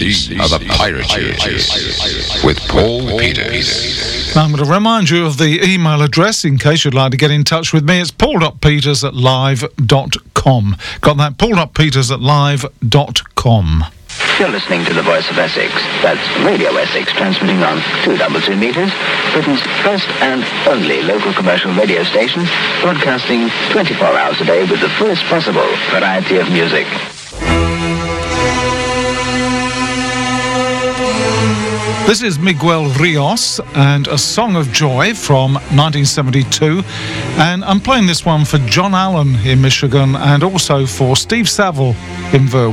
These are the Pirate Years with Paul Peters. Now I'm going to remind you of the email address in case you'd like to get in touch with me. It's paul.peters@live.com. Got that? paul.peters@live.com. You're listening to the Voice of Essex. That's Radio Essex, transmitting on 222 metres, Britain's first and only local commercial radio station, broadcasting 24 hours a day with the fullest possible variety of music. This is Miguel Rios and A Song of Joy from 1972. And I'm playing this one for John Allen in Michigan and also for Steve Saville in Vermont.